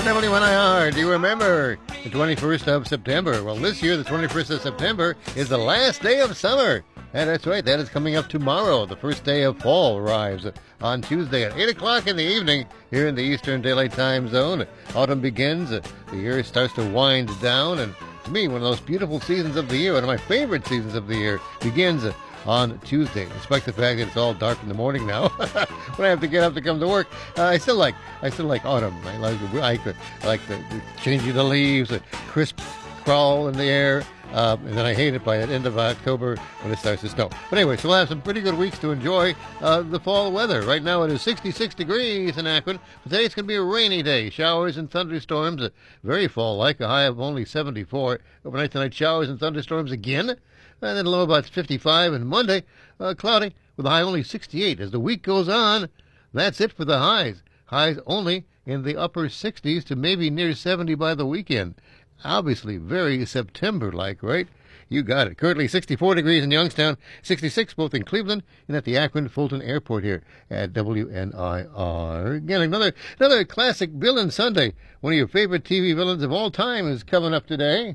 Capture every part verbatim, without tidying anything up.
W N I R, do you remember the twenty-first of September? Well, this year, the twenty-first of September is the last day of summer. And that's right, that is coming up tomorrow. The first day of fall arrives on Tuesday at eight o'clock in the evening here in the Eastern Daylight Time Zone. Autumn begins, the year starts to wind down, and to me, one of those beautiful seasons of the year, one of my favorite seasons of the year, begins on Tuesday. Despite the fact that it's all dark in the morning now, when I have to get up to come to work, uh, I still like I still like autumn. I like the, I like the, I like the, the changing the leaves, the crisp crawl in the air, uh, and then I hate it by the end of October when it starts to snow. But anyway, so we'll have some pretty good weeks to enjoy uh, the fall weather. Right now it is sixty-six degrees in Akron. Today it's going to be a rainy day. Showers and thunderstorms, uh, very fall-like, a high of only seventy-four. Overnight tonight, showers and thunderstorms again. And then low about fifty-five, and Monday, uh, cloudy with a high only sixty-eight. As the week goes on, that's it for the highs. Highs only in the upper sixties to maybe near seventy by the weekend. Obviously very September-like, right? You got it. Currently sixty-four degrees in Youngstown, sixty-six both in Cleveland and at the Akron-Fulton Airport here at W N I R. Again, another another classic villain Sunday. One of your favorite T V villains of all time is coming up today.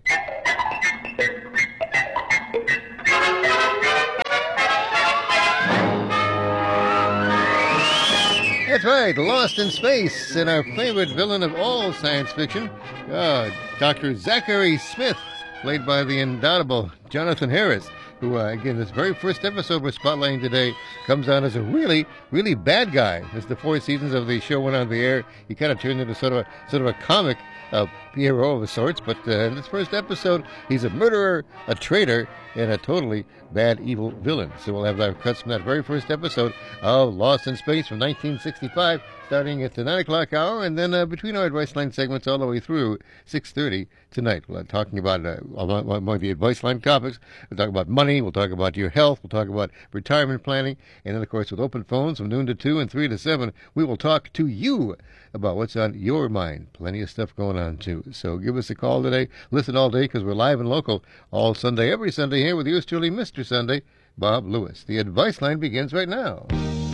That's right, Lost in Space, and our favorite villain of all science fiction, uh, Doctor Zachary Smith, played by the indomitable Jonathan Harris, who, uh, again, this very first episode we're spotlighting today comes on as a really, really bad guy. As the four seasons of the show went on the air, he kind of turned into sort of a, sort of a comic uh, hero of sorts, but uh, in this first episode, he's a murderer, a traitor, and a totally bad, evil villain. So we'll have live cuts from that very first episode of Lost in Space from nineteen sixty-five, starting at the nine o'clock hour, and then uh, between our Advice Line segments all the way through six thirty tonight. We're talking about uh, one of the Advice Line topics. We'll talk about money, we'll talk about your health, we'll talk about retirement planning, and then, of course, with open phones from noon to two and three to seven, we will talk to you about what's on your mind. Plenty of stuff going on, too. So give us a call today. Listen all day, because we're live and local all Sunday, every Sunday here with yours truly, Mister Sunday, Bob Lewis. The Advice Line begins right now.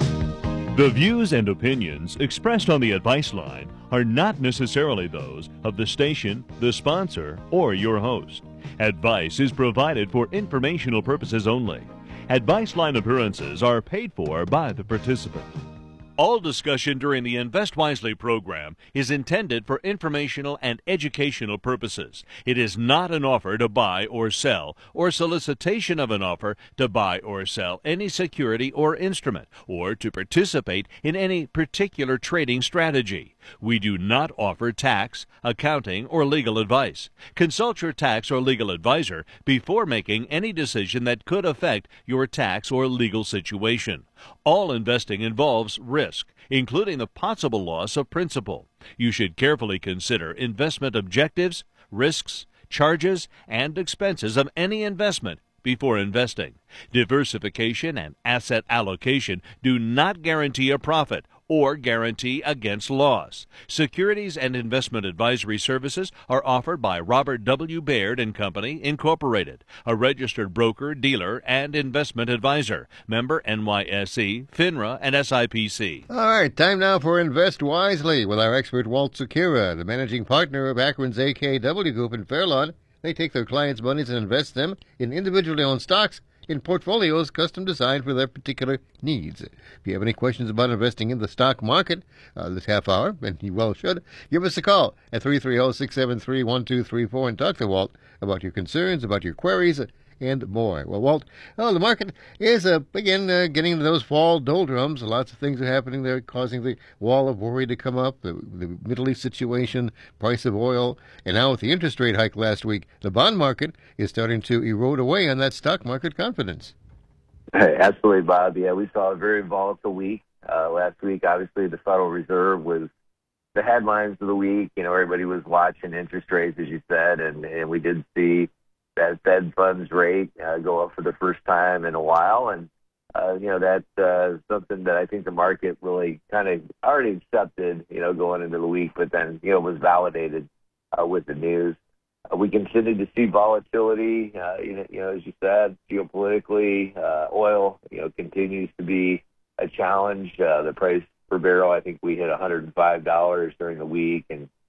The views and opinions expressed on the Advice Line are not necessarily those of the station, the sponsor, or your host. Advice is provided for informational purposes only. Advice Line appearances are paid for by the participant. All discussion during the Invest Wisely program is intended for informational and educational purposes. It is not an offer to buy or sell, or solicitation of an offer to buy or sell any security or instrument, or to participate in any particular trading strategy. We do not offer tax, accounting, or legal advice. Consult your tax or legal advisor before making any decision that could affect your tax or legal situation. All investing involves risk, including the possible loss of principal. You should carefully consider investment objectives, risks, charges, and expenses of any investment before investing. Diversification and asset allocation do not guarantee a profit or guarantee against loss. Securities and investment advisory services are offered by Robert W. Baird and Company, Incorporated, a registered broker, dealer, and investment advisor. Member N Y S E, FINRA, and S I P C. All right, time now for Invest Wisely with our expert Walt Sakura, the managing partner of Akron's A K W Group in Fairlawn. They take their clients' monies and invest them in individually owned stocks in portfolios custom designed for their particular needs. If you have any questions about investing in the stock market uh, this half hour, and you well should, give us a call at three three zero, six seven three, one two three four and talk to Walt about your concerns, about your queries, and more. Well, Walt, oh, the market is, uh, again, uh, getting into those fall doldrums. Lots of things are happening there, causing the wall of worry to come up, the, the Middle East situation, price of oil, and now with the interest rate hike last week, the bond market is starting to erode away on that stock market confidence. Hey, absolutely, Bob. Yeah, we saw a very volatile week. Uh, last week, obviously, the Federal Reserve was the headlines of the week. You know, everybody was watching interest rates, as you said, and, and we did see that Fed funds rate uh, go up for the first time in a while. And, uh, you know, that's uh, something that I think the market really kind of already accepted, you know, going into the week, but then, you know, was validated uh, with the news. Uh, we continue to see volatility, uh, you, know, you know, as you said, geopolitically, uh, oil, you know, continues to be a challenge. Uh, the price per barrel, I think we hit one hundred five dollars during the week, and, you know,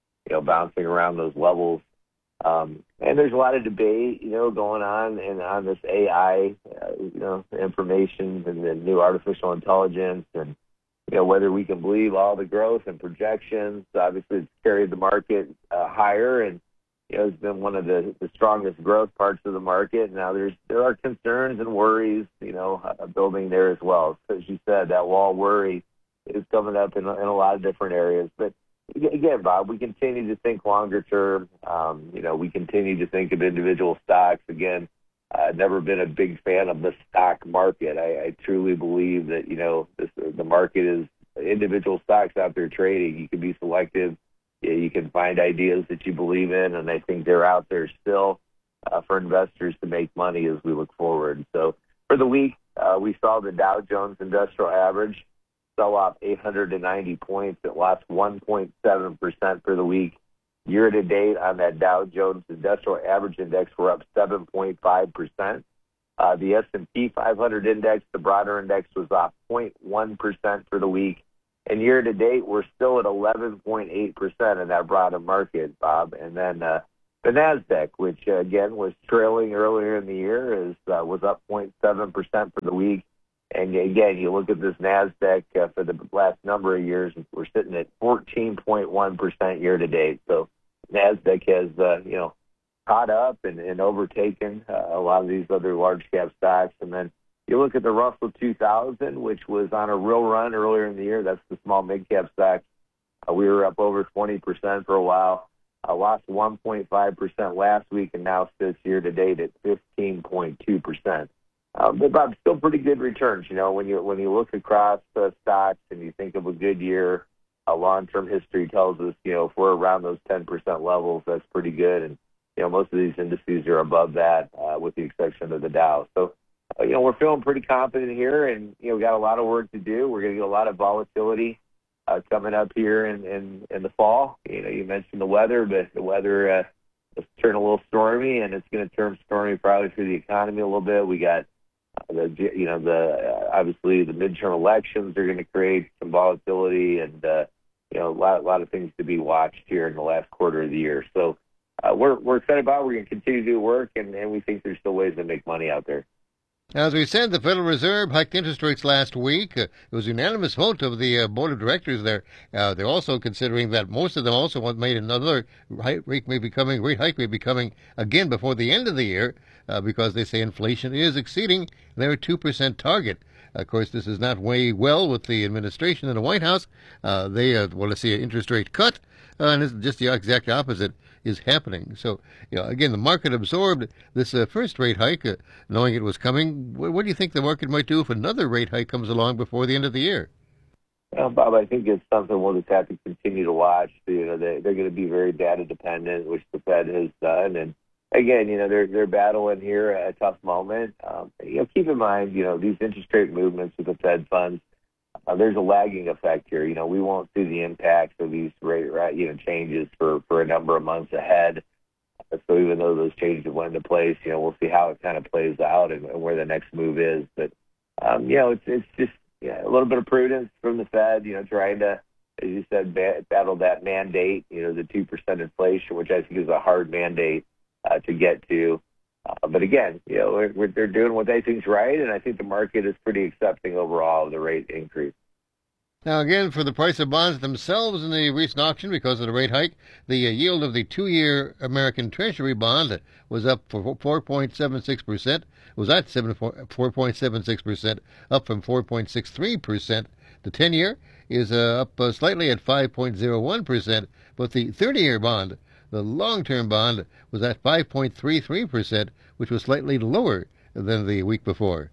bouncing around those levels. Um, and there's a lot of debate, you know, going on and on this A I, uh, you know, information and the new artificial intelligence and, you know, whether we can believe all the growth and projections. Obviously, it's carried the market uh, higher and, you know, it's been one of the, the strongest growth parts of the market. Now, there's there are concerns and worries, you know, uh, building there as well. So, as you said, that wall worry is coming up in, in a lot of different areas. But again, Bob, we continue to think longer term. Um, you know, we continue to think of individual stocks. Again, I've never been a big fan of the stock market. I, I truly believe that, you know, this, the market is individual stocks out there trading. You can be selective. You can find ideas that you believe in, and I think they're out there still uh, for investors to make money as we look forward. So for the week, uh, we saw the Dow Jones Industrial Average sell off eight hundred ninety points. It lost one point seven percent for the week. Year to date on that Dow Jones Industrial Average Index, we're up seven point five percent. Uh, the S and P five hundred Index, the broader index, was off zero point one percent for the week. And year to date, we're still at eleven point eight percent in that broader market, Bob. And then uh, the NASDAQ, which, uh, again, was trailing earlier in the year, is uh, was up zero point seven percent for the week. And, again, you look at this NASDAQ uh, for the last number of years, we're sitting at fourteen point one percent year to date. So NASDAQ has, uh, you know, caught up and, and overtaken uh, a lot of these other large-cap stocks. And then you look at the Russell two thousand, which was on a real run earlier in the year. That's the small mid-cap stock. Uh, we were up over twenty percent for a while. Uh, lost one point five percent last week and now sits year to date at fifteen point two percent. Um, but Bob, still pretty good returns. You know, when you when you look across uh, stocks and you think of a good year, uh, long-term history tells us, you know, if we're around those ten percent levels, that's pretty good. And, you know, most of these indices are above that, uh, with the exception of the Dow. So, uh, you know, we're feeling pretty confident here, and, you know, we got a lot of work to do. We're going to get a lot of volatility uh, coming up here in, in, in the fall. You know, you mentioned the weather, but the weather uh, has turned a little stormy, and it's going to turn stormy probably through the economy a little bit. We got uh, the, you know, the uh, obviously the midterm elections are going to create some volatility, and uh, you know, a lot, a lot of things to be watched here in the last quarter of the year. So uh, we're we're excited about it. We're going to continue to do work, and, and we think there's still ways to make money out there. As we said, the Federal Reserve hiked interest rates last week. Uh, it was a unanimous vote of the uh, board of directors there. Uh, they're also considering that most of them also want made another rate may be coming, rate hike may be coming again before the end of the year uh, because they say inflation is exceeding their two percent target. Of course, this does not weigh well with the administration and the White House. Uh, they uh, want to see an interest rate cut, uh, and it's just the exact opposite is happening. So, you know, again, the market absorbed this uh, first rate hike, uh, knowing it was coming. What, what do you think the market might do if another rate hike comes along before the end of the year? Well, Bob, I think it's something we'll just have to continue to watch. You know, they, they're going to be very data dependent, which the Fed has done. And again, you know, they're they're battling here a tough moment. Um, you know, keep in mind, you know, these interest rate movements with the Fed funds, uh, there's a lagging effect here. You know, we won't see the impacts of these rate, you know, changes for, for a number of months ahead. So even though those changes have went into place, you know, we'll see how it kind of plays out and, and where the next move is. But, um, you know, it's it's just yeah, a little bit of prudence from the Fed, you know, trying to, as you said, ba- battle that mandate, you know, the two percent inflation, which I think is a hard mandate uh, to get to. Uh, but again, you know, we're, we're, they're doing what they think is right, and I think the market is pretty accepting overall of the rate increase. Now, again, for the price of bonds themselves in the recent auction, because of the rate hike, the uh, yield of the two-year American Treasury bond was up for four point seven six percent. It was at four point seven six percent, up from four point six three percent. The ten-year is uh, up uh, slightly at five point zero one percent, but the thirty-year bond, the long-term bond, was at five point three three percent, which was slightly lower than the week before.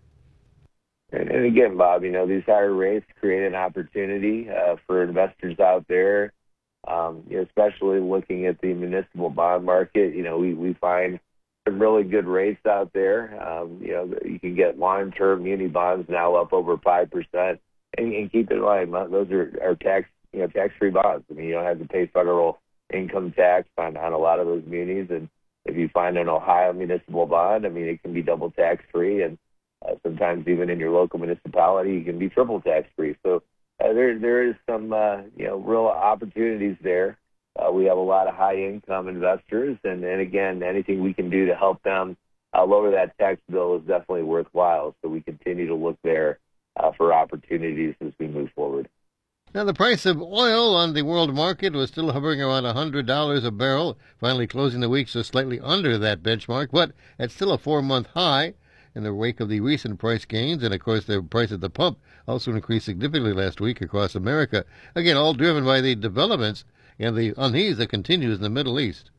And, and again, Bob, you know, these higher rates create an opportunity uh, for investors out there, um, you know, especially looking at the municipal bond market. You know, we, we find some really good rates out there. Um, you know, you can get long-term muni bonds now up over five percent. And, and keep in mind, those are, are tax, you know, tax-free bonds. I mean, you don't have to pay federal income tax on, on a lot of those munis. And if you find an Ohio municipal bond, I mean, it can be double tax-free. And Uh, sometimes even in your local municipality, you can be triple tax-free. So uh, there there is some, uh, you know, real opportunities there. Uh, we have a lot of high-income investors, and, and again, anything we can do to help them uh, lower that tax bill is definitely worthwhile. So we continue to look there uh, for opportunities as we move forward. Now, the price of oil on the world market was still hovering around one hundred dollars a barrel, finally closing the week just slightly under that benchmark, but it's still a four-month high in the wake of the recent price gains. And, of course, the price at the pump also increased significantly last week across America, again, all driven by the developments and the unease that continues in the Middle East.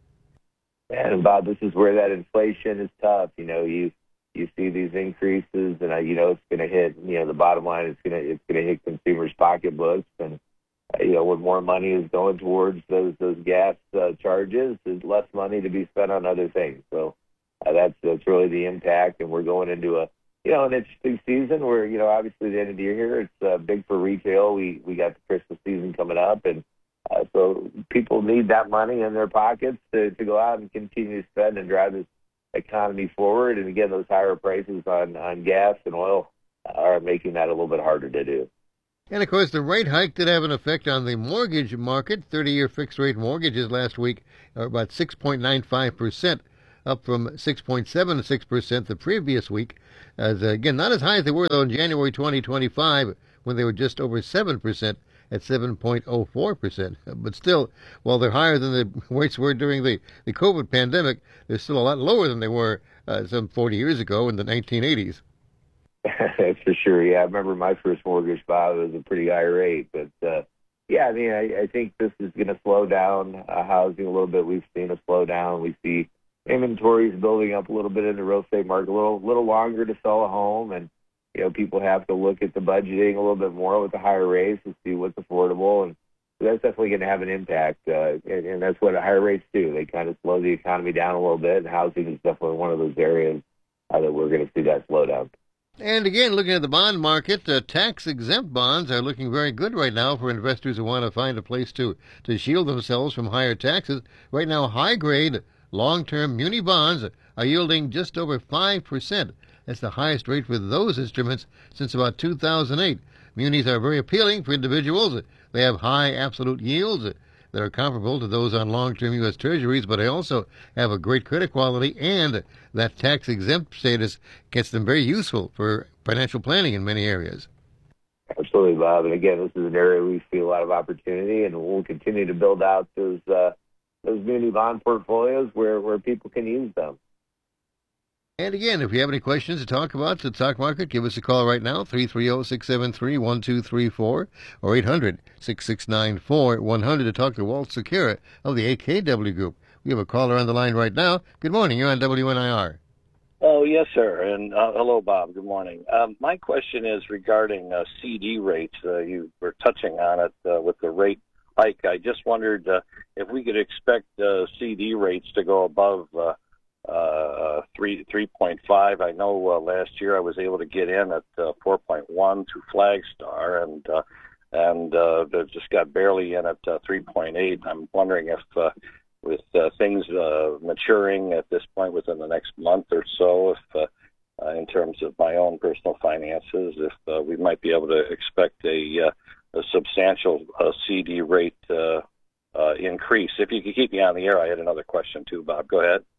And, Bob, this is where that inflation is tough. You know, you you see these increases, and uh, you know it's going to hit. You know, the bottom line is going to it's going to hit consumers' pocketbooks, and uh, you know when more money is going towards those those gas uh, charges, there's less money to be spent on other things. So uh, that's that's really the impact, and we're going into a you know an interesting season where you know obviously the end of the year here it's uh, big for retail. We we got the Christmas season coming up, and uh, so people need that money in their pockets to to go out and continue to spend and drive this economy forward. And again, those higher prices on, on gas and oil are making that a little bit harder to do. And, of course, the rate hike did have an effect on the mortgage market. thirty-year fixed-rate mortgages last week are about six point nine five percent, up from six point seven six percent the previous week. As uh, again, not as high as they were, though, in January twenty twenty-five, when they were just over seven percent at seven point oh four percent. But still, while they're higher than the rates were during the, the COVID pandemic, they're still a lot lower than they were uh, some forty years ago in the nineteen eighties. That's for sure. Yeah, I remember my first mortgage, Bob, it was a pretty high rate. But, uh, yeah, I mean, I, I think this is going to slow down uh, housing a little bit. We've seen a slowdown. We see inventories building up a little bit in the real estate market, a little, little longer to sell a home. And, you know, people have to look at the budgeting a little bit more with the higher rates to see what's affordable. And that's definitely going to have an impact. Uh, and, and that's what higher rates do. They kind of slow the economy down a little bit. And housing is definitely one of those areas uh, that we're going to see that slowdown. And again, looking at the bond market, uh, tax-exempt bonds are looking very good right now for investors who want to find a place to, to shield themselves from higher taxes. Right now, high-grade, long-term muni bonds are yielding just over five percent. That's the highest rate for those instruments since about two thousand eight. Munis are very appealing for individuals. They have high absolute yields that are comparable to those on long-term U S Treasuries, but they also have a great credit quality, and that tax-exempt status gets them very useful for financial planning in many areas. Absolutely, Bob. And again, this is an area we see a lot of opportunity, and we'll continue to build out those uh, those muni bond portfolios where, where people can use them. And again, if you have any questions to talk about the stock market, give us a call right now, three three zero, six seven three, one two three four or eight hundred, six six nine, four one hundred to talk to Walt Secura of the A K W Group. We have a caller on the line right now. Good morning. You're on W N I R. Oh, yes, sir. And uh, hello, Bob. Good morning. Um, my question is regarding uh, C D rates. Uh, you were touching on it uh, with the rate hike. I just wondered uh, if we could expect uh, C D rates to go above uh, uh, three three point five. I know uh, last year I was able to get in at uh, four point one through Flagstar, and uh, and uh, just got barely in at uh, three point eight. I'm wondering if uh, with uh, things uh, maturing at this point within the next month or so, if uh, uh, in terms of my own personal finances, if uh, we might be able to expect a, uh, a substantial uh, C D rate uh, uh, increase. If you could keep me on the air, I had another question too, Bob. Go ahead.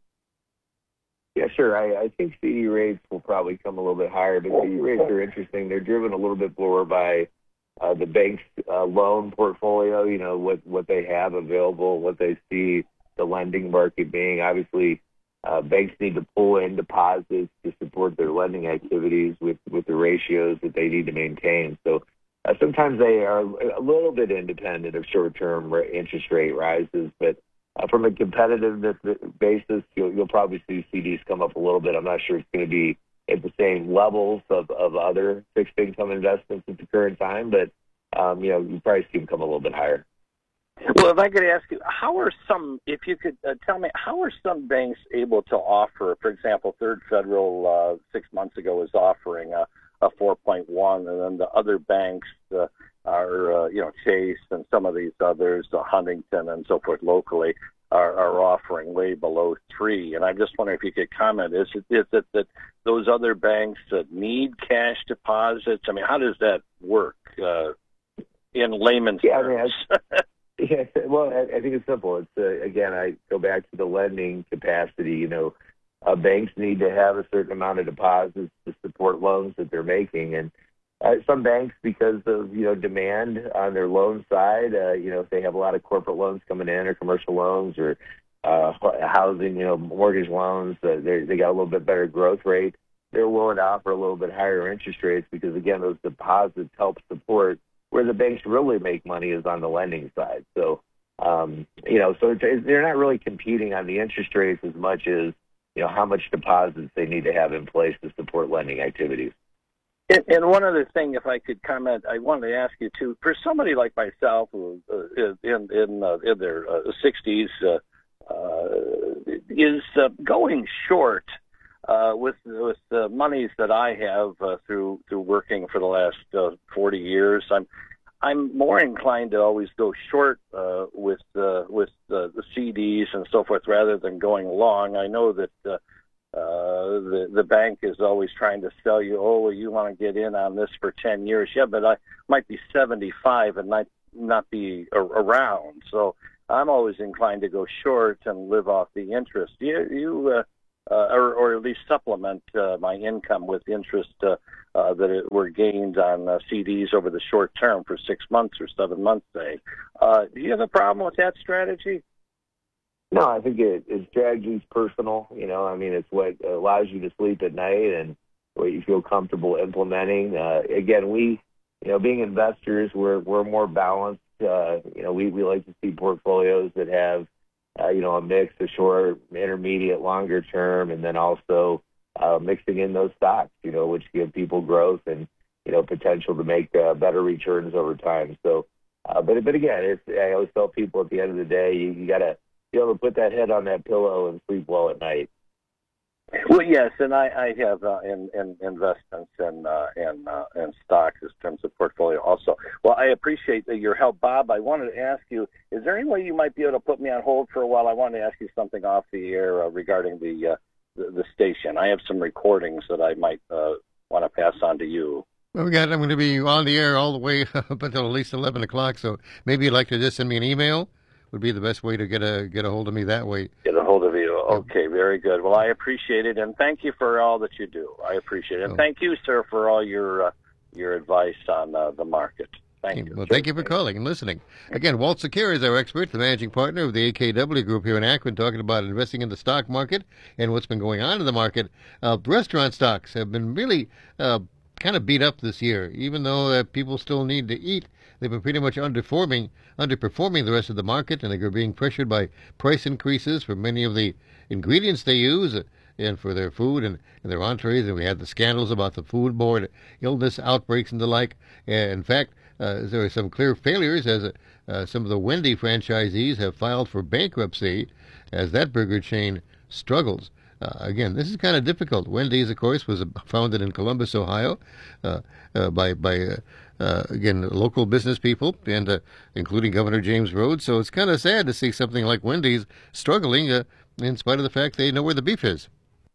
Yeah, sure. I, I think C D rates will probably come a little bit higher, but C D rates are interesting. They're driven a little bit lower by uh, the bank's uh, loan portfolio, you know, what, what they have available, what they see the lending market being. Obviously, uh, banks need to pull in deposits to support their lending activities with, with the ratios that they need to maintain. So uh, sometimes they are a little bit independent of short-term interest rate rises, but Uh, from a competitive basis, you'll, you'll probably see C Ds come up a little bit. I'm not sure it's going to be at the same levels of, of other fixed income investments at the current time, but um, you know, you probably see them come a little bit higher. Well, if I could ask you, how are some, if you could uh, tell me, how are some banks able to offer, for example, Third Federal uh, six months ago was offering a, a four point one, and then the other banks uh, are, uh, you know, Chase and some of these others, uh, Huntington and so forth locally, are, are offering way below three. And I'm just wondering if you could comment, is it, is it that those other banks that need cash deposits? I mean, how does that work uh, in layman's yeah, terms? I mean, Yeah, well, I, I think it's simple. It's uh, again, I go back to the lending capacity. You know, uh, banks need to have a certain amount of deposits to support loans that they're making, and uh, some banks, because of you know demand on their loan side, uh, you know, if they have a lot of corporate loans coming in or commercial loans or uh, housing, you know, mortgage loans, uh, they they got a little bit better growth rate. They're willing to offer a little bit higher interest rates because again, those deposits help support. Where the banks really make money is on the lending side. So, um, you know, so it's, they're not really competing on the interest rates as much as, you know, how much deposits they need to have in place to support lending activities. And, and one other thing, if I could comment, I wanted to ask you too, for somebody like myself who uh, is in, in, uh, in their uh, sixties, uh, uh, is uh, going short Uh, with with the monies that I have uh, through through working for the last uh, forty years, I'm I'm more inclined to always go short uh, with uh, with uh, the C Ds and so forth rather than going long. I know that uh, uh, the the bank is always trying to sell you, oh, well, you want to get in on this for ten years, yeah, but I might be seventy-five and might not be a- around, so I'm always inclined to go short and live off the interest. You you. Uh, Uh, or, or at least supplement uh, my income with interest uh, uh, that it were gained on uh, C Ds over the short term for six months or seven months, say. Uh, do you have a problem with that strategy? No, I think it, it strategy is personal. You know, I mean, it's what allows you to sleep at night and what you feel comfortable implementing. Uh, again, we, you know, being investors, we're we're more balanced. Uh, you know, we, we like to see portfolios that have Uh, you know, a mix of short, intermediate, longer term, and then also uh, mixing in those stocks, you know, which give people growth and, you know, potential to make uh, better returns over time. So, uh, but but again, it's, I always tell people at the end of the day, you, you got to be able to put that head on that pillow and sleep well at night. Well, yes, and I, I have uh, in, in investments and uh, and uh, and stocks in terms of portfolio also. Well, I appreciate your help, Bob. I wanted to ask you: is there any way you might be able to put me on hold for a while? I wanted to ask you something off the air uh, regarding the, uh, the the station. I have some recordings that I might uh, want to pass on to you. Well, we got. I'm going to be on the air all the way up until at least eleven o'clock. So maybe you'd like to just send me an email. Would be the best way to get a get a hold of me that way. Get a hold of you. Okay, very good. Well, I appreciate it, and thank you for all that you do. I appreciate it, and oh. thank you, sir, for all your uh, your advice on uh, the market. Thank okay. you. Well, thank you for calling and listening. Again, Walt Secure is our expert, the managing partner of the A K W Group here in Akron, talking about investing in the stock market and what's been going on in the market. Uh, restaurant stocks have been really uh, kind of beat up this year, even though uh, people still need to eat. They've been pretty much underperforming, underperforming the rest of the market, and they're being pressured by price increases for many of the ingredients they use uh, and for their food and, and their entrees. And we had the scandals about the food board illness outbreaks and the like. Uh, in fact, uh, there are some clear failures as uh, some of the Wendy franchisees have filed for bankruptcy as that burger chain struggles. Uh, again, this is kind of difficult. Wendy's, of course, was founded in Columbus, Ohio, uh, uh, by by uh, uh, again local business people, and uh, including Governor James Rhodes. So it's kind of sad to see something like Wendy's struggling, uh, in spite of the fact they know where the beef is.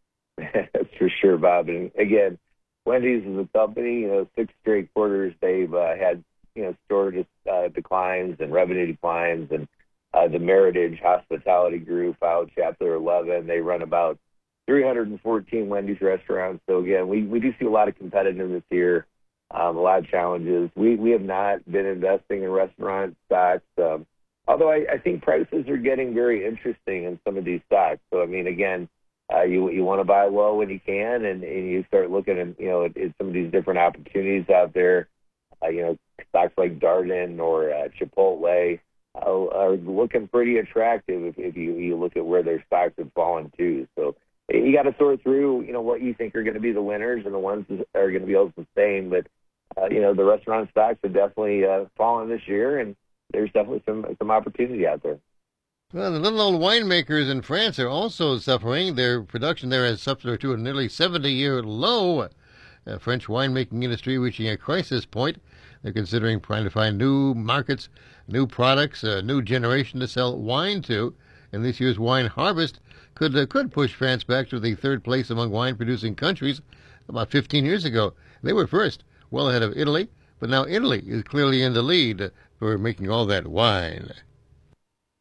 That's for sure, Bob. And again, Wendy's is a company. You know, six straight quarters they've uh, had you know store uh, declines and revenue declines, and uh, the Meritage Hospitality Group out Chapter eleven. They run about three hundred fourteen Wendy's restaurants. So again, we, we do see a lot of competitiveness here, um, a lot of challenges. We we have not been investing in restaurant stocks, um, although I, I think prices are getting very interesting in some of these stocks. So I mean, again, uh, you you want to buy low when you can, and, and you start looking at you know at, at some of these different opportunities out there. Uh, you know, stocks like Darden or uh, Chipotle uh, are looking pretty attractive if, if you you look at where their stocks have fallen too. So you got to sort through, you know, what you think are going to be the winners and the ones that are going to be able to sustain. But, uh, you know, the restaurant stocks have definitely uh, fallen this year, and there's definitely some some opportunity out there. Well, the little old winemakers in France are also suffering. Their production there has suffered to a nearly seventy-year low. Uh, French winemaking industry reaching a crisis point. They're considering trying to find new markets, new products, a new generation to sell wine to. And this year's wine harvest could uh, could push France back to the third place among wine-producing countries. About fifteen years ago, they were first, well ahead of Italy. But now Italy is clearly in the lead for making all that wine.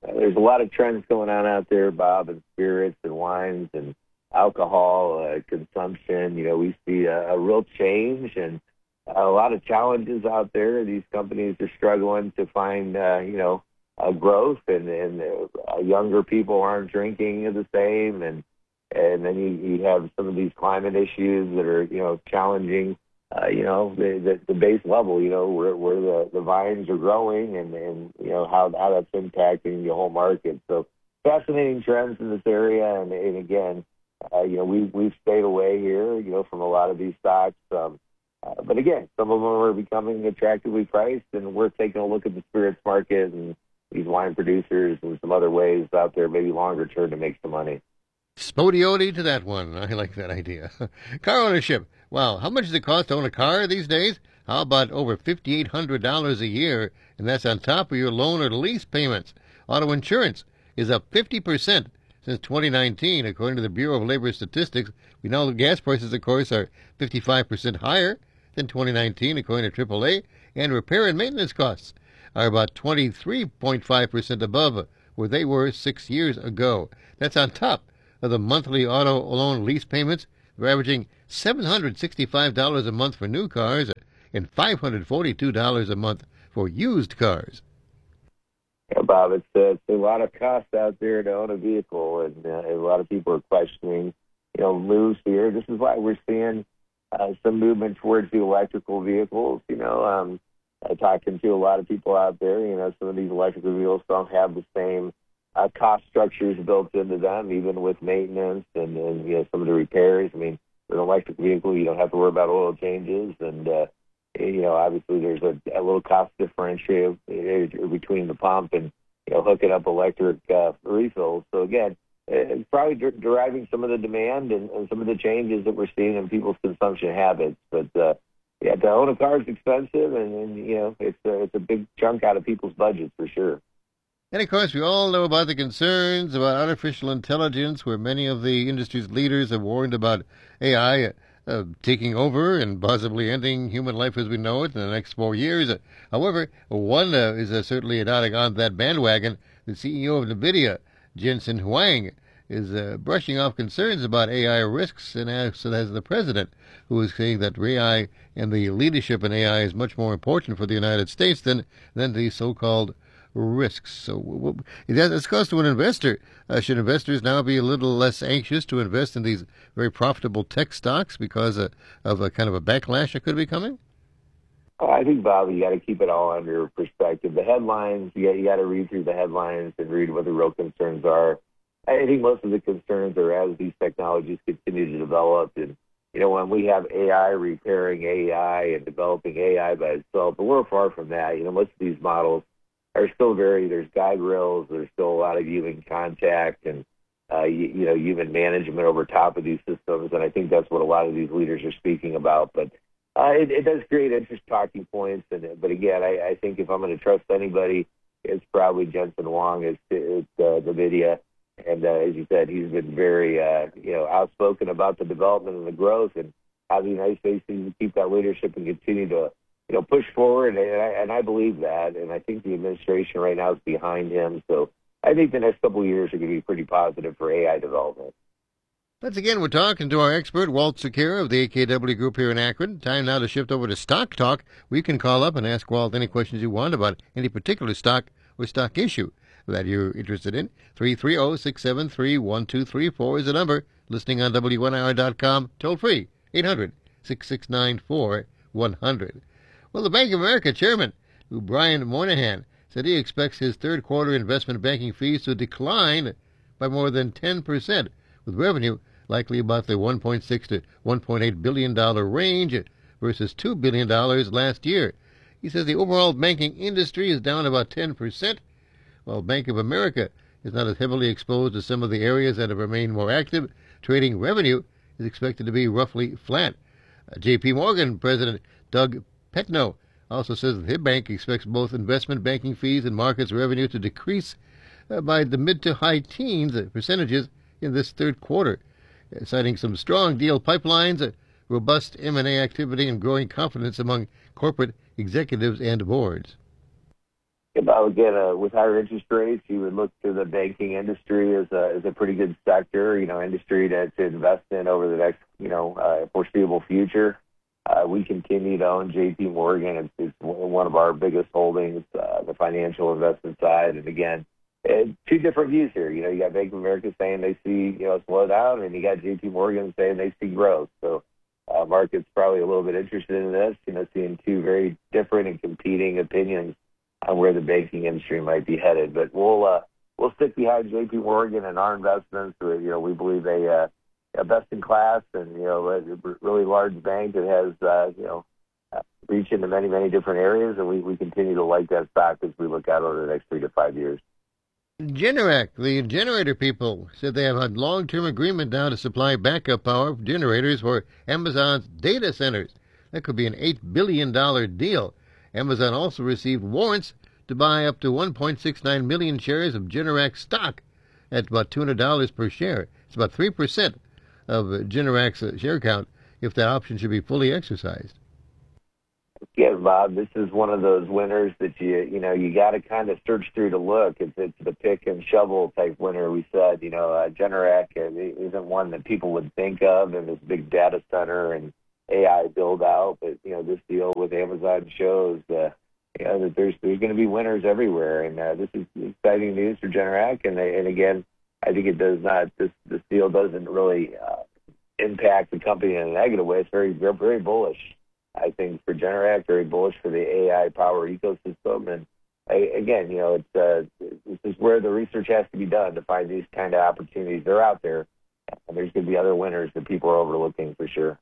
uh, there's a lot of trends going on out there, Bob, and spirits and wines and alcohol uh, consumption. You know, we see a, a real change and a lot of challenges out there. These companies are struggling to find, uh, you know, uh, growth, and, and uh, younger people aren't drinking the same, and and then you, you have some of these climate issues that are, you know, challenging, uh, you know, the, the, the base level, you know, where, where the, the vines are growing, and, and you know, how, how that's impacting the whole market. So fascinating trends in this area, and, and again, uh, you know, we, we've stayed away here, you know, from a lot of these stocks. Um, uh, but again, some of them are becoming attractively priced, and we're taking a look at the spirits market and these wine producers and some other ways out there, maybe longer term, to make some money. Spodioti to that one. I like that idea. Car ownership. Wow, how much does it cost to own a car these days? How about over five thousand eight hundred dollars a year, and that's on top of your loan or lease payments. Auto insurance is up fifty percent since twenty nineteen, according to the Bureau of Labor Statistics. We know the gas prices, of course, are fifty-five percent higher than twenty nineteen, according to triple A, and repair and maintenance costs are about twenty-three point five percent above where they were six years ago. That's on top of the monthly auto loan lease payments. They're averaging seven hundred sixty-five dollars a month for new cars and five hundred forty-two dollars a month for used cars. Yeah, Bob, it's, uh, it's a lot of cost out there to own a vehicle, and uh, a lot of people are questioning, you know, moves here. This is why we're seeing uh, some movement towards the electrical vehicles. You know, um, uh, talking to a lot of people out there, you know, some of these electrical vehicles don't have the same Uh, cost structures built into them, even with maintenance and, and you know, some of the repairs. I mean, with an electric vehicle, you don't have to worry about oil changes, and uh, you know, obviously there's a, a little cost differential between the pump and, you know, hooking up electric uh, refills. So again, it's probably der- deriving some of the demand and, and some of the changes that we're seeing in people's consumption habits. But uh, yeah, to own a car is expensive, and, and you know, it's a, it's a big chunk out of people's budgets for sure. And, of course, we all know about the concerns about artificial intelligence, where many of the industry's leaders have warned about A I uh, taking over and possibly ending human life as we know it in the next four years. Uh, however, one uh, is uh, certainly not on that bandwagon. The C E O of NVIDIA, Jensen Huang, is uh, brushing off concerns about A I risks, and as, so has the president, who is saying that A I and the leadership in A I is much more important for the United States than, than the so-called risks. So that's cost to an investor. Uh, should investors now be a little less anxious to invest in these very profitable tech stocks because uh, of a kind of a backlash that could be coming? I think, Bob, you got to keep it all under perspective. The headlines, you got, you got to read through the headlines and read what the real concerns are. I think most of the concerns are as these technologies continue to develop, and you know, when we have A I repairing A I and developing A I by itself, but we're far from that. You know, most of these models are still very, there's guide rails, there's still a lot of human contact and, uh, you, you know, human management over top of these systems. And I think that's what a lot of these leaders are speaking about. But uh, it, it does create interest talking points. And But again, I, I think if I'm going to trust anybody, it's probably Jensen Huang at, at uh, NVIDIA. And uh, as you said, he's been very, uh, you know, outspoken about the development and the growth and how the United States needs to keep that leadership and continue to, you know, push forward, and I, and I believe that, and I think the administration right now is behind him. So I think the next couple of years are going to be pretty positive for A I development. Once again, we're talking to our expert, Walt Secura of the A K W Group here in Akron. Time now to shift over to Stock Talk, where you can call up and ask Walt any questions you want about any particular stock or stock issue that you're interested in. three three zero, six seven three, one two three four is the number. Listening on W N I R dot com, toll free, eight hundred, six six nine, four one hundred. Well, the Bank of America chairman, who Brian Moynihan, said he expects his third quarter investment banking fees to decline by more than ten percent, with revenue likely about the one point six to one point eight billion dollars range versus two billion dollars last year. He says the overall banking industry is down about ten percent, while Bank of America is not as heavily exposed to some of the areas that have remained more active. Trading revenue is expected to be roughly flat. Uh, J P Morgan President Doug Petno also says that his bank expects both investment banking fees and markets revenue to decrease uh, by the mid to high teens uh, percentages in this third quarter, uh, citing some strong deal pipelines, uh, robust M and A activity, and growing confidence among corporate executives and boards. About again, uh, with higher interest rates, you would look to the banking industry as a as a pretty good sector, you know, industry to, to invest in over the next, you know, uh, foreseeable future. Uh, we continue to own J P Morgan. It's, it's one of our biggest holdings, uh, the financial investment side. And again, uh, two different views here. You know, you got Bank of America saying they see, you know, a slowdown, and you got J P Morgan saying they see growth. So uh, market's probably a little bit interested in this, you know, seeing two very different and competing opinions on where the banking industry might be headed. But we'll uh, we'll stick behind J P Morgan and our investments. You know, we believe a, uh, a best in class and, you know, a really large bank that has, uh, you know, reach into many, many different areas. And we, we continue to like that stock as we look out over the next three to five years. Generac, the generator people, said they have a long-term agreement now to supply backup power generators for Amazon's data centers. That could be an eight billion dollars deal. Amazon also received warrants to buy up to one point six nine million shares of Generac stock at about two hundred dollars per share. It's about three percent of Generac's share count if that option should be fully exercised. Yeah, Bob, this is one of those winners that you you know you got to kind of search through to look. It's it's the pick and shovel type winner. We said, you know, uh, Generac isn't one that people would think of in this big data center and A I build out, but you know this deal with Amazon shows uh, you know that there's there's going to be winners everywhere, and uh, this is exciting news for Generac. And and again, I think it does not this this deal doesn't really uh, impact the company in a negative way. It's very very bullish, I think, for Generac, very bullish for the A I power ecosystem. And I, again, you know, it's uh, this is where the research has to be done to find these kind of opportunities. They're out there, and there's going to be other winners that people are overlooking for sure.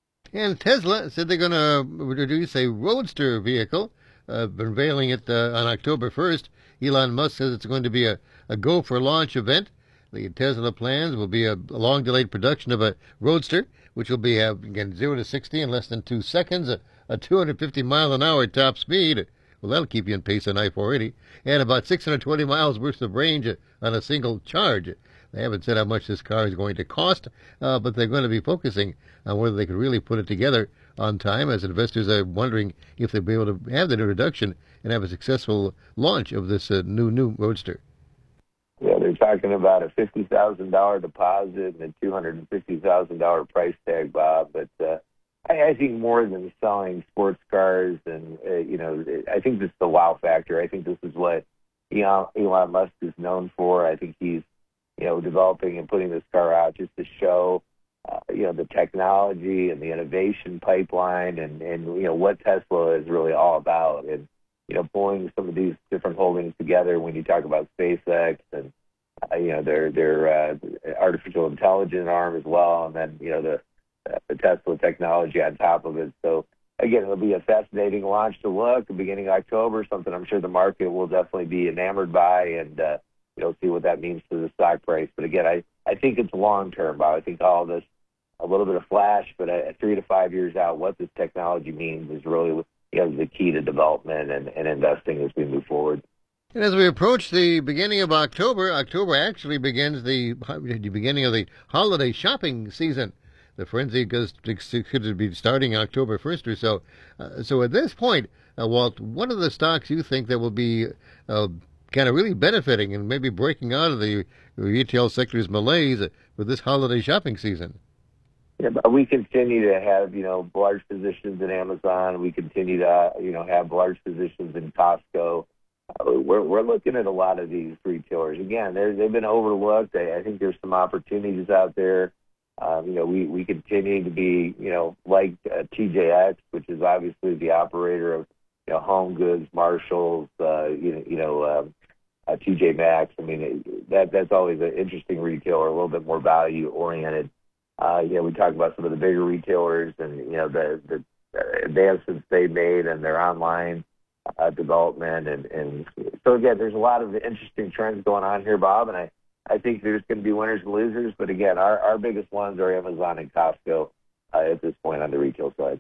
And Tesla said they're going to introduce a Roadster vehicle, uh, unveiling it uh, on October first. Elon Musk says it's going to be a, a go-for-launch event. The Tesla plans will be a, a long-delayed production of a Roadster, which will be, uh, again, zero to sixty in less than two seconds, a, a two hundred fifty mile an hour top speed. Well, that'll keep you in pace on I four eighty, and about six hundred twenty miles worth of range on a single charge. They haven't said how much this car is going to cost, uh, but they're going to be focusing on whether they can really put it together on time, as investors are wondering if they'll be able to have the introduction and have a successful launch of this uh, new, new Roadster. Yeah, they're talking about a fifty thousand dollars deposit and a two hundred fifty thousand dollars price tag, Bob. But uh, I, I think more than selling sports cars and, uh, you know, I think this is the wow factor. I think this is what Elon, Elon Musk is known for. I think he's, you know, developing and putting this car out just to show, uh, you know, the technology and the innovation pipeline and, and, you know, what Tesla is really all about. And, you know, pulling some of these different holdings together when you talk about SpaceX and, uh, you know, their their uh, artificial intelligence arm as well, and then, you know, the, uh, the Tesla technology on top of it. So, again, it'll be a fascinating launch to look, the beginning of October, something I'm sure the market will definitely be enamored by, and, uh, you know, see what that means to the stock price. But again, I, I think it's long term, Bob. I think all of this, a little bit of flash, but uh, three to five years out, what this technology means is really, you know, the key to development and, and investing as we move forward. And as we approach the beginning of October, October actually begins the, the beginning of the holiday shopping season. The frenzy goes to be starting October first or so. Uh, so at this point, uh, Walt, what are the stocks you think that will be uh, kind of really benefiting and maybe breaking out of the retail sector's malaise for this holiday shopping season? Yeah, but we continue to have, you know, large positions in Amazon. We continue to, you know, have large positions in Costco. Uh, we're we're looking at a lot of these retailers. Again, they've been overlooked. I, I think there's some opportunities out there. Um, you know, we, we continue to be, you know, like uh, T J X, which is obviously the operator of, you know, Home Goods, Marshalls, uh, you know, you know, um, uh, T J Maxx. I mean, it, that that's always an interesting retailer, a little bit more value oriented. Uh, you know, we talk about some of the bigger retailers and, you know, the, the advancements they've made and their online uh, development. And, and so, again, there's a lot of interesting trends going on here, Bob, and I, I think there's going to be winners and losers. But, again, our, our biggest ones are Amazon and Costco uh, at this point on the retail side.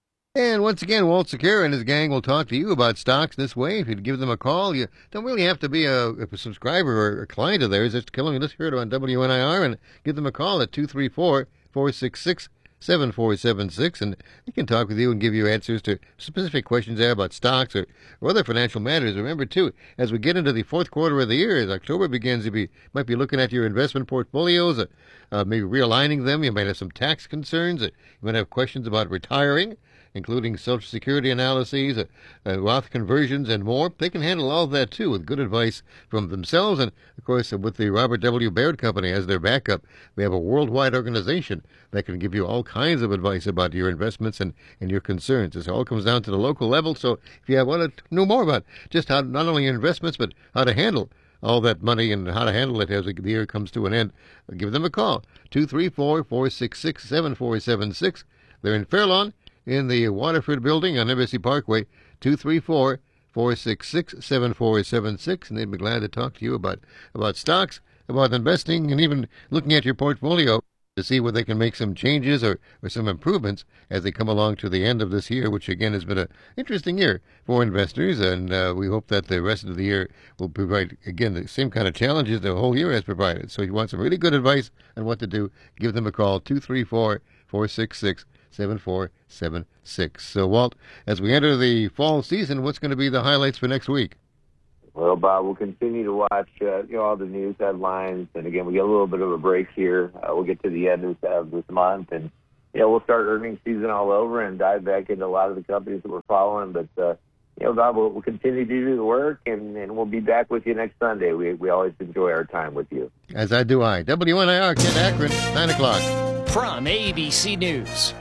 And once again, Walt Secura and his gang will talk to you about stocks this way. If you'd give them a call, you don't really have to be a, a subscriber or a client of theirs. Just kill them, just hear it on W N I R and give them a call at two three four, four six six, seven four seven six, and they can talk with you and give you answers to specific questions there about stocks or, or other financial matters. Remember, too, as we get into the fourth quarter of the year, as October begins, you be, might be looking at your investment portfolios, uh, uh, maybe realigning them. You might have some tax concerns. Uh, you might have questions about retiring, including Social Security analyses, uh, uh, Roth conversions, and more. They can handle all of that, too, with good advice from themselves. And, of course, uh, with the Robert W. Baird Company as their backup, they have a worldwide organization that can give you all kinds of advice about your investments and, and your concerns. This all comes down to the local level. So if you want to know more about just how not only your investments, but how to handle all that money and how to handle it as the year comes to an end, give them a call, two three four, four six six, seven four seven six. They're in Fairlawn, in the Waterford Building on Embassy Parkway, two three four, four six six, seven four seven six, and they'd be glad to talk to you about, about stocks, about investing, and even looking at your portfolio to see where they can make some changes or, or some improvements as they come along to the end of this year, which again has been an interesting year for investors, and uh, we hope that the rest of the year will provide, again, the same kind of challenges the whole year has provided. So if you want some really good advice on what to do, give them a call, two three four, four six six, seven four seven six. So, Walt, as we enter the fall season, what's going to be the highlights for next week? Well, Bob, we'll continue to watch uh, you know, all the news headlines. And, again, we get a little bit of a break here. Uh, we'll get to the end of this month. And, you know, we'll start earnings season all over and dive back into a lot of the companies that we're following. But, uh, you know, Bob, we'll, we'll continue to do the work, and, and we'll be back with you next Sunday. We, we always enjoy our time with you. As I do I. W N I R, Kent Akron, nine o'clock. From A B C News,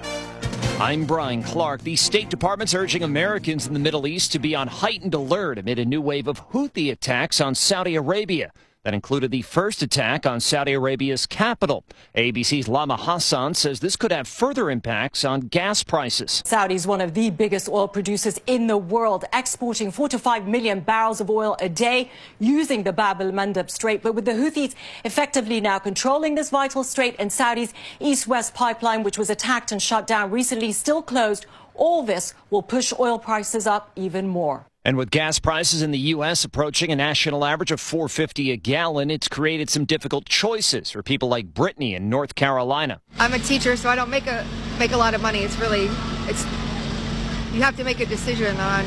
I'm Brian Clark. The State Department's urging Americans in the Middle East to be on heightened alert amid a new wave of Houthi attacks on Saudi Arabia. That included the first attack on Saudi Arabia's capital. A B C's Lama Hassan says this could have further impacts on gas prices. Saudi is one of the biggest oil producers in the world, exporting four to five million barrels of oil a day using the Bab el-Mandeb Strait. But with the Houthis effectively now controlling this vital strait and Saudi's east-west pipeline, which was attacked and shut down recently, still closed, all this will push oil prices up even more. And with gas prices in the U S approaching a national average of four dollars and fifty cents a gallon, it's created some difficult choices for people like Brittany in North Carolina. I'm a teacher, so I don't make a make a lot of money. It's really, it's you have to make a decision on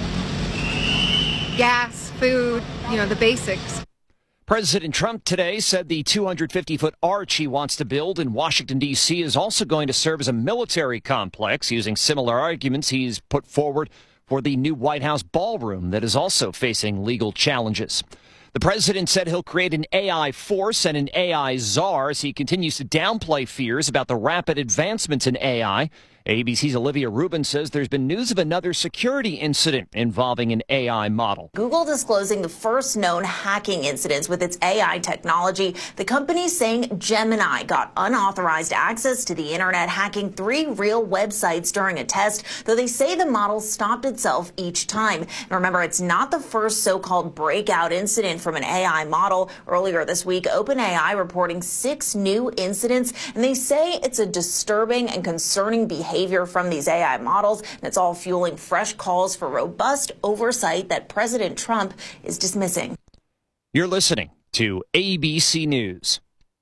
gas, food, you know, the basics. President Trump today said the two hundred fifty foot arch he wants to build in Washington, D C is also going to serve as a military complex, using similar arguments he's put forward for the new White House ballroom that is also facing legal challenges. The president said he'll create an A I force and an A I czar as he continues to downplay fears about the rapid advancements in A I. A B C's Olivia Rubin says there's been news of another security incident involving an A I model. Google disclosing the first known hacking incidents with its A I technology. The company saying Gemini got unauthorized access to the internet, hacking three real websites during a test, though they say the model stopped itself each time. And remember, it's not the first so-called breakout incident from an A I model. Earlier this week, OpenAI reporting six new incidents, and they say it's a disturbing and concerning behavior from these A I models, and it's all fueling fresh calls for robust oversight that President Trump is dismissing. You're listening to A B C News.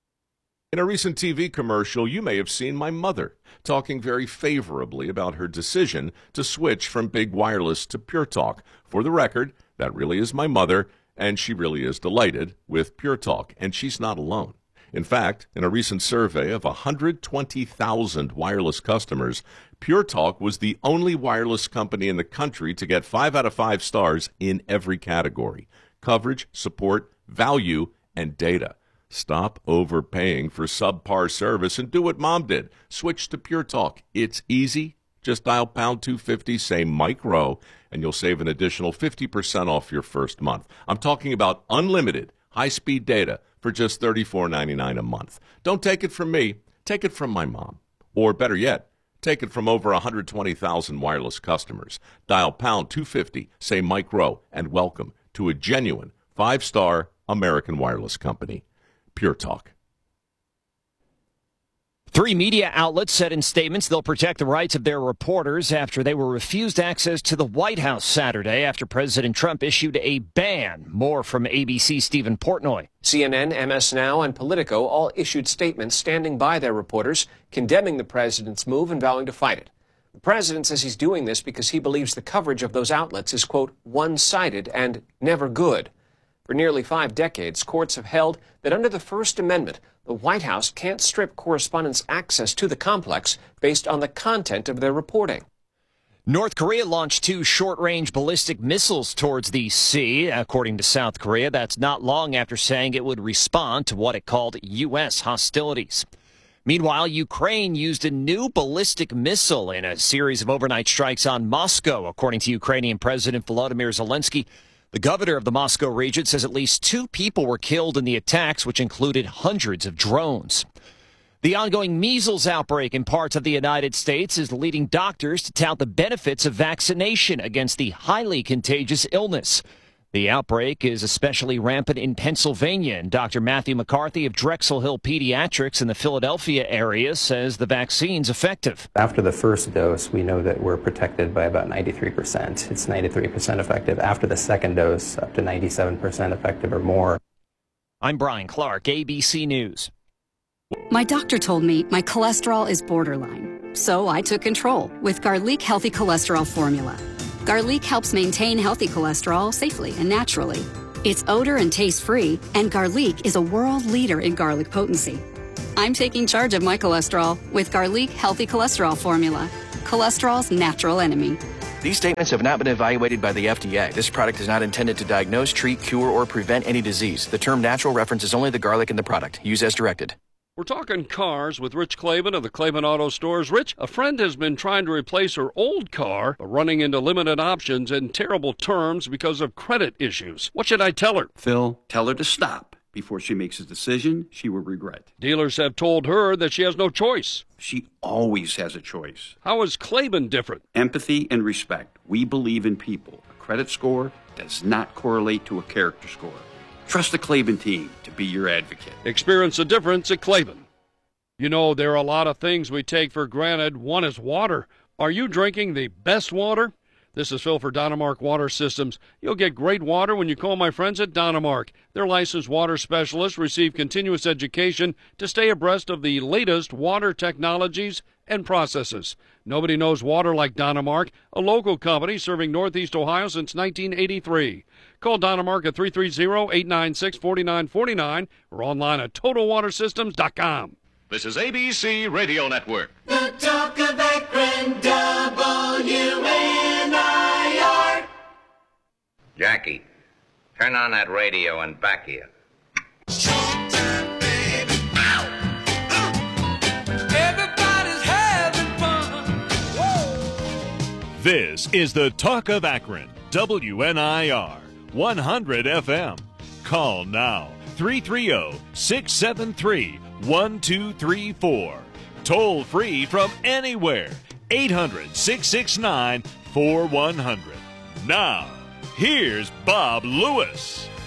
In a recent T V commercial, you may have seen my mother talking very favorably about her decision to switch from big wireless to Pure Talk. For the record, that really is my mother, and she really is delighted with Pure Talk, and she's not alone. In fact, in a recent survey of one hundred twenty thousand wireless customers, Pure Talk was the only wireless company in the country to get five out of five stars in every category: coverage, support, value, and data. Stop overpaying for subpar service and do what Mom did. Switch to Pure Talk. It's easy. Just dial pound two fifty, say Mike Rowe, and you'll save an additional fifty percent off your first month. I'm talking about unlimited high-speed data for just thirty-four ninety-nine a month. Don't take it from me. Take it from my mom. Or better yet, take it from over one hundred twenty thousand wireless customers. Dial pound two fifty, say Mike Rowe, and welcome to a genuine five-star American wireless company. Pure Talk. Three media outlets said in statements they'll protect the rights of their reporters after they were refused access to the White House Saturday after President Trump issued a ban. More from A B C's Stephen Portnoy. C N N, M S Now, and Politico all issued statements standing by their reporters, condemning the president's move and vowing to fight it. The president says he's doing this because he believes the coverage of those outlets is, quote, one-sided and never good. For nearly five decades, courts have held that under the First Amendment, the White House can't strip correspondents' access to the complex based on the content of their reporting. North Korea launched two short-range ballistic missiles towards the sea. According to South Korea, that's not long after saying it would respond to what it called U S hostilities. Meanwhile, Ukraine used a new ballistic missile in a series of overnight strikes on Moscow, according to Ukrainian President Volodymyr Zelensky. The governor of the Moscow region says at least two people were killed in the attacks, which included hundreds of drones. The ongoing measles outbreak in parts of the United States is leading doctors to tout the benefits of vaccination against the highly contagious illness. The outbreak is especially rampant in Pennsylvania, and Doctor Matthew McCarthy of Drexel Hill Pediatrics in the Philadelphia area says the vaccine's effective. After the first dose, we know that we're protected by about ninety-three percent. It's ninety-three percent effective. After the second dose, up to ninety-seven percent effective or more. I'm Brian Clark, A B C News. My doctor told me my cholesterol is borderline, so I took control with Garlic Healthy Cholesterol Formula. Garlic helps maintain healthy cholesterol safely and naturally. It's odor and taste-free, and Garlic is a world leader in garlic potency. I'm taking charge of my cholesterol with Garlic Healthy Cholesterol Formula, cholesterol's natural enemy. These statements have not been evaluated by the F D A. This product is not intended to diagnose, treat, cure, or prevent any disease. The term natural references only the garlic in the product. Use as directed. We're talking cars with Rich Clavin of the Clavin Auto Stores. Rich, a friend has been trying to replace her old car, but running into limited options and terrible terms because of credit issues. What should I tell her? Phil, tell her to stop. Before she makes a decision, she will regret. Dealers have told her that she has no choice. She always has a choice. How is Clavin different? Empathy and respect. We believe in people. A credit score does not correlate to a character score. Trust the Clavin team to be your advocate. Experience the difference at Clavin. You know, there are a lot of things we take for granted. One is water. Are you drinking the best water? This is Phil for Dynamark Water Systems. You'll get great water when you call my friends at Dynamark. Their licensed water specialists receive continuous education to stay abreast of the latest water technologies and processes. Nobody knows water like Dynamark, a local company serving Northeast Ohio since nineteen eighty-three. Call Dynamark at three three zero, eight nine six, four nine four nine or online at total water systems dot com. This is A B C Radio Network. The talk of Akron, W N I R. Jackie, turn on that radio and back here. This is the Talk of Akron, W N I R, one hundred F M. Call now, three three zero, six seven three, one two three four. Toll free from anywhere, eight hundred, six six nine, four one zero zero. Now, here's Bob Lewis.